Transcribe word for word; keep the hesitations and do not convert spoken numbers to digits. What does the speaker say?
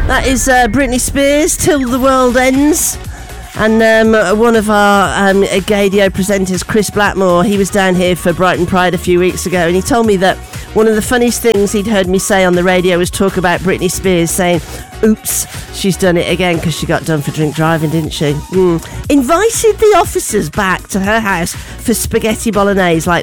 That is uh, Britney Spears, Till the World Ends. And um, one of our um, Gadio presenters, Chris Blackmore, he was down here for Brighton Pride a few weeks ago, and he told me that one of the funniest things he'd heard me say on the radio was talk about Britney Spears saying, oops, she's done it again because she got done for drink driving, didn't she? Mm. Invited the officers back to her house for spaghetti bolognese like